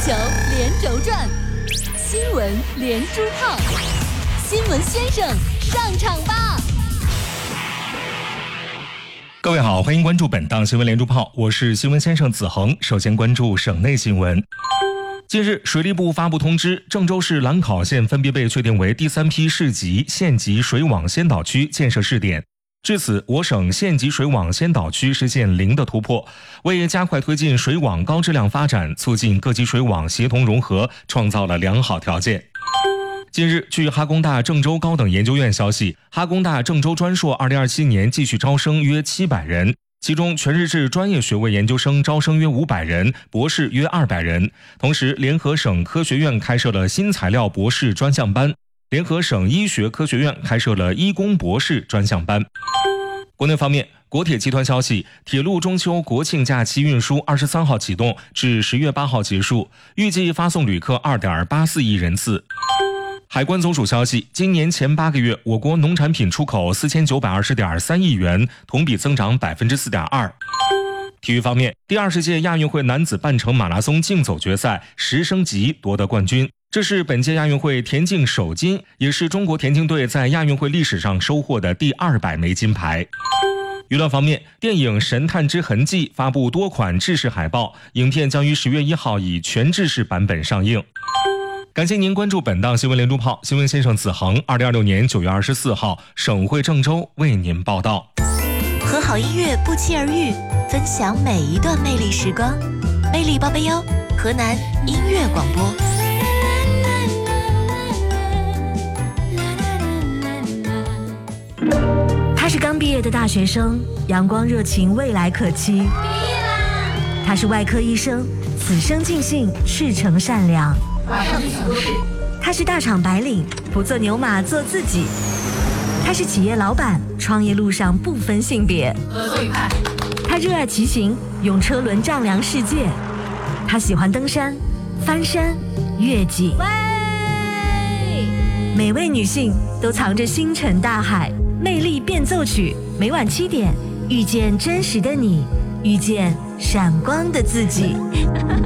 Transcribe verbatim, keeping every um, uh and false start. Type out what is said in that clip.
球连轴转，新闻连珠炮，新闻先生上场吧！ 各位好，欢迎关注本档新闻连珠炮，我是新闻先生子恒。首先关注省内新闻。近日，水利部发布通知，郑州市兰考县分别被确定为第三批市级、县级水网先导区建设试点。至此，我省县级水网先导区实现零的突破，为加快推进水网高质量发展，促进各级水网协同融合，创造了良好条件。近日，据哈工大郑州高等研究院消息，哈工大郑州专硕二零二七年继续招生约七百人，其中全日制专业学位研究生招生约五百人，博士约二百人。同时，联合省科学院开设了新材料博士专项班，联合省医学科学院开设了医工博士专项班。国内方面，国铁集团消息，铁路中秋国庆假期运输二十三号启动，至十月八号结束，预计发送旅客二点八四亿人次。海关总署消息，今年前八个月，我国农产品出口四千九百二十点三亿元，同比增长百分之四点二。体育方面，第二十届亚运会男子半程马拉松竞走决赛，石升级夺得冠军。这是本届亚运会田径首金，也是中国田径队在亚运会历史上收获的第二百枚金牌。娱乐方面，电影《神探之痕迹》发布多款制式海报，影片将于十月一号以全制式版本上映。感谢您关注本档新闻连珠炮，新闻先生子恒，二零二六年九月二十四号，省会郑州为您报道。 和好音乐不期而遇，分享每一段魅力时光。魅力八八幺，河南音乐广播。 他是刚毕业的大学生，阳光热情，未来可期。他是外科医生，此生尽兴，赤诚善良。马上去抢救室。他是大厂白领，不做牛马，做自己。他是企业老板，创业路上不分性别。合作愉快。他热爱骑行，用车轮丈量世界。他喜欢登山、翻山、越岭。每位女性都藏着星辰大海。魅力变奏曲，每晚七点，遇见真实的你，遇见闪光的自己。